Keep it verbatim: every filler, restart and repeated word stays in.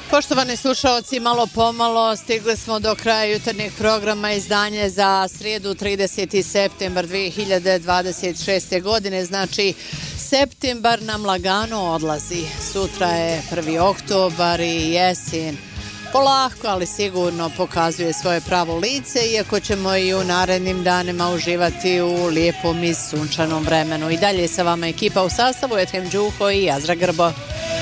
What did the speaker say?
Poštovani slušalci, malo pomalo stigli smo do kraja jutarnjeg programa izdanje za srijedu trideseti septembar dvije hiljade dvadeset šeste. godine, znači septembar nam lagano odlazi. Sutra je prvi oktobar i jesen polako, ali sigurno pokazuje svoje pravo lice, iako ćemo i u narednim danima uživati u lijepom i sunčanom vremenu. I dalje sa vama ekipa u sastavu Ethem Đuho i Azra Grbo.